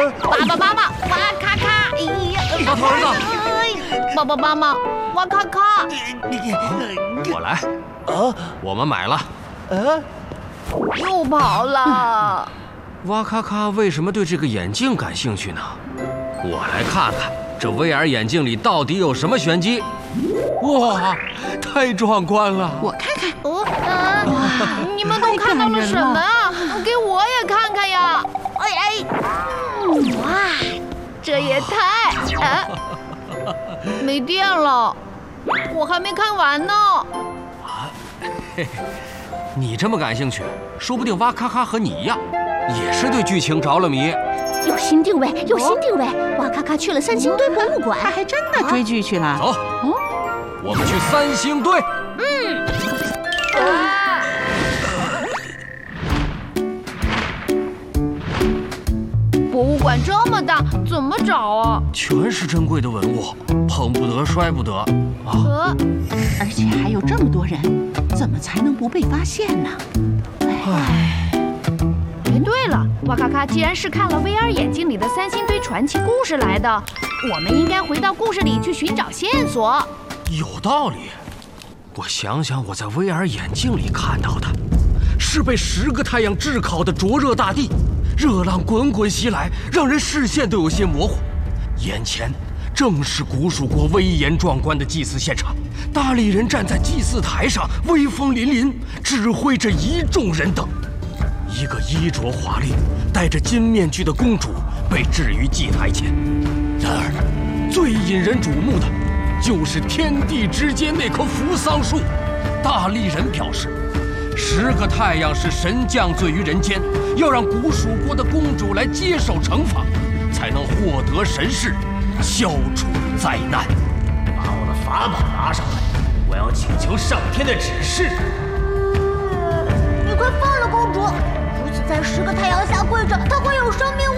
爸爸妈妈，哇咔咔！ 大头儿子， 爸爸妈妈，哇咔咔！ 我来。我们买了。 又跑了。 哇咔咔为什么对这个眼镜感兴趣呢？我来看看这 VR 眼镜里到底有什么玄机。哇，太壮观了！ 我看看。 哇，你们都看到了什么啊？给我也看看呀！哇，这也太……没电了，我还没看完呢。 嘿嘿，你这么感兴趣，说不定哇咔咔和你一样，也是对剧情着了迷。 有新定位，有新定位！哇咔咔去了三星堆博物馆， 他还真的追剧去了。 走，我们去三星堆。 博物馆这么大，怎么找啊？ 全是珍贵的文物，碰不得，摔不得啊！ 而且还有这么多人，怎么才能不被发现呢？ 对了，哇咔咔既然是看了 VR 眼镜里的三星堆传奇故事来的，我们应该回到故事里去寻找线索。 有道理。我想想，我在 VR 眼镜里看到的，是被10个太阳炙烤的灼热大地，热浪滚滚袭来，让人视线都有些模糊。眼前正是古蜀国威严壮观的祭祀现场，大力人站在祭祀台上，威风凛凛，指挥着一众人等。一个衣着华丽、戴着金面具的公主被置于祭台前。然而，最引人瞩目的，就是天地之间那棵扶桑树。大力人表示，10个太阳是神降罪于人间，要让古蜀国的公主来接受惩罚，才能获得神事，消除灾难。 把我的法宝拿上来，我要请求上天的指示。 你快放了公主！如此在10个太阳下跪着，她会有生命